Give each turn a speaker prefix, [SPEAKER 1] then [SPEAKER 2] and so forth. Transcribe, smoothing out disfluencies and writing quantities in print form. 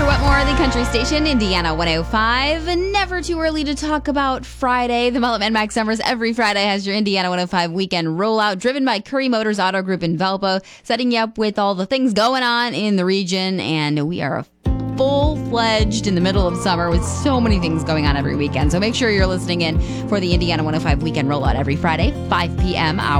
[SPEAKER 1] for Wetmore, the country station, Indiana 105. Never too early to talk about Friday. The Mullet Man Max Summers every Friday has your Indiana 105 weekend rollout, driven by Curry Motors Auto Group in Valpo, setting you up with all the things going on in the region. And we are full-fledged in the middle of summer with so many things going on every weekend. So make sure you're listening in for the Indiana 105 weekend rollout every Friday, 5 p.m. our